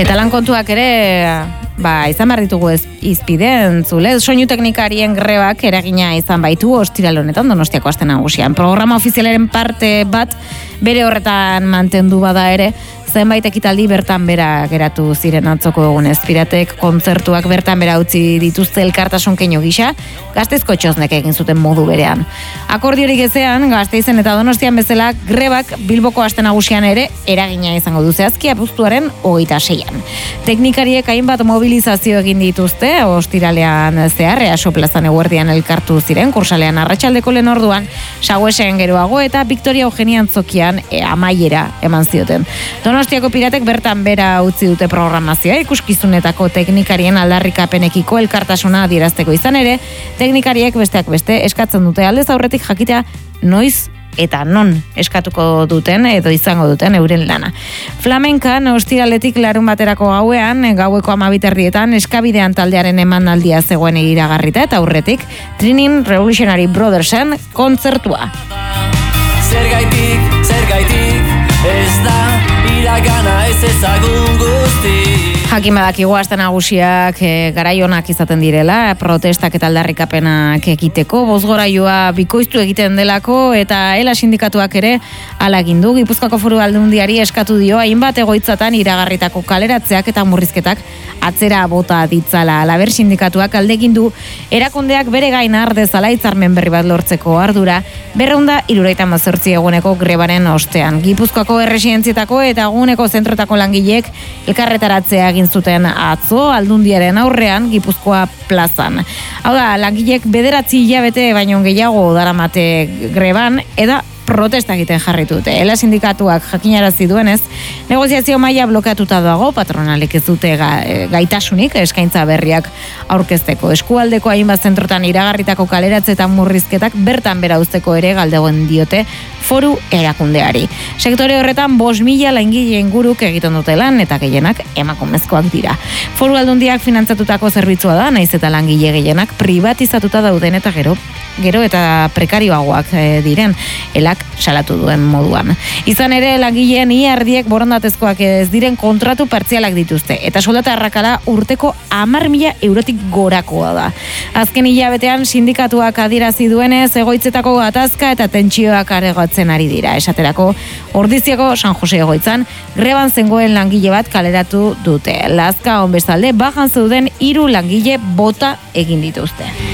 Eta lan kontuak ere, izan behar ditugu izpideen, zule, soinu teknikarien grebak eragina izan baitu ostiral honetan Donostiako aste nagusian. Programa ofizialaren parte bat bere horretan mantendu bada ere, zenbait ekitaldi bertan bera geratu ziren atzoko egunez. Piratek kontzertuak bertan bera utzi dituzte elkartasun keinu gisa, Gasteizko txosnek egin zuten modu berean. Akordiorik ezean, Gasteizen eta Donostian bezala grebak Bilboko aste nagusian ere eragina izango du zehazki abuztuaren 26an. Teknikariek hainbat mobilizazio egin dituzte, ostiralean zehar, EASO plazan eguerdian elkartu ziren, kursalean arratsaldeko lehen orduan, Saguesen geroago eta Victoria Eugenia antzokian amaiera eman zioten. Donostiako piratek bertan bera utzi dute programazioa, ikuskizunetako teknikarien aldarrikapenekiko elkartasuna adierazteko izan ere, teknikariek besteak beste eskatzen dute aldez aurretik jakitea noiz eta non eskatuko duten edo izango duten euren lana. Flamenkan ostiraletik larun baterako gauean, gaueko 12:00 eskabidean taldearen emanaldia zegoen iragarrita eta aurretik Trinin Revolutionary Brothersen kontzertua. Zergaitik, ez da iragana ez ezagun guzti. Jakin badakigu aste nagusiak garaionak izaten direla, protestak eta aldarrikapenak ekiteko, bozgorailua bikoiztu egiten delako eta ELA sindikatuak ere hala egin du. Gipuzkoako Foru Aldundiari eskatu dio hainbat egoitzatan iragarritako kaleratzeak eta murrizketak atzera bota ditzala. Halaber sindikatuak alde egin du erakundeak bere gain har dezala hitzarmen berri bat lortzeko ardura 278 eguneko grebaren ostean. Gipuzkoako erresidentzietako eta eguneko zentrotako langileek elkarretaratzea egin zuten atzo Aldundiaren aurrean Gipuzkoa plazan. Hau da, langileek 9 hilabete baino gehiago daramate greban eta protesta egiten jarritu dute. ELA sindikatuak jakinarazi duenez, negoziazio maila blokeatuta dago, patronalek ez dute gaitasunik eskaintza berriak aurkezteko. Eskualdeko hainbat zentrotan iragarritako kaleratze eta murrizketak bertan bera uzteko ere galdegoen diote foru erakundeari. Sektore horretan 5.000 langile inguruk egiten dute lan eta gehienak emakumezkoak dira. Foru Aldundiak finantzatutako zerbitzua da, naiz eta langile gehienak privatizatuta dauden eta gero eta prekarioagoak diren, ELAk salatu duen moduan. Izan ere, langileen ia erdiek borondatezkoak ez diren kontratu partzialak dituzte, eta soldata arrakala urteko 10.000 eurotik gorakoa da. Azken hilabetean sindikatuak adierazi duenez, egoitzetako gatazka eta tentsioak aregotzen ari dira. Esaterako, Ordiziako San Jose egoitzan, greban zengoen langile bat kaleratu dute. Lazka on bestalde, bajan zeuden 3 langile bota egin dituzte.